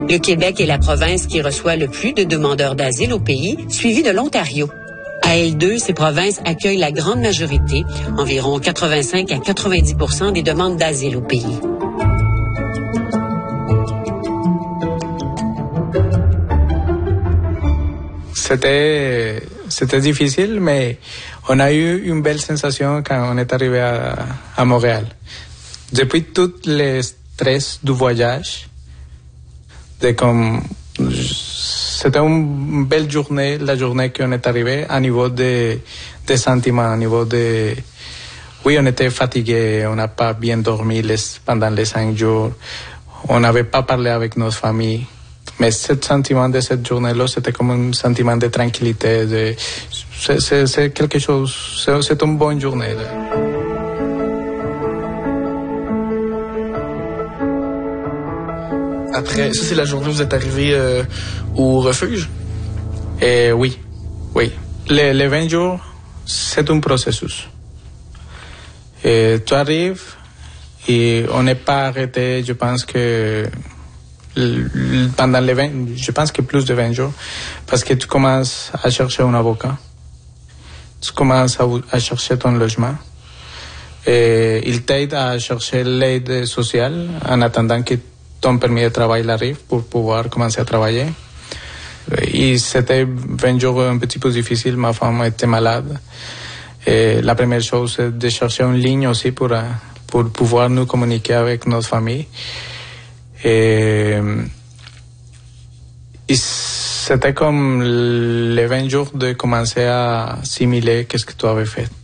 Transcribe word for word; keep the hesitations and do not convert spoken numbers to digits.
Le Québec est la province qui reçoit le plus de demandeurs d'asile au pays, suivi de l'Ontario. À L deux, ces provinces accueillent la grande majorité, environ quatre-vingt-cinq à quatre-vingt-dix pour cent des demandes d'asile au pays. C'était, c'était difficile, mais on a eu une belle sensation quand on est arrivé à, à Montréal. Depuis tout le stress du voyage, de comme, c'était une belle journée, la journée qu'on est arrivé, à niveau de, de sentiments, à niveau de... Oui, on était fatigués, on n'a pas bien dormi les, pendant les cinq jours, on n'avait pas parlé avec nos familles. Mais ce sentiment de cette journée-là, c'était comme un sentiment de tranquillité. De, c'est, c'est, c'est quelque chose, c'est, c'est une bonne journée. Là. Après, ça c'est la journée où vous êtes arrivé euh, au refuge? Et oui, oui. Les, les vingt jours, c'est un processus. Et tu arrives et on n'est pas arrêté, je pense que pendant les vingt, je pense que plus de vingt jours, parce que tu commences à chercher un avocat, tu commences à, à chercher ton logement, et il t'aide à chercher l'aide sociale en attendant que ton permis de travail arrive pour pouvoir commencer à travailler. Et c'était vingt jours un petit peu difficile, ma femme était malade. Et la première chose, c'est de chercher une ligne aussi pour, pour pouvoir nous communiquer avec notre famille. Et, et c'était comme les vingt jours de commencer à assimiler qu'est-ce que tu avais fait.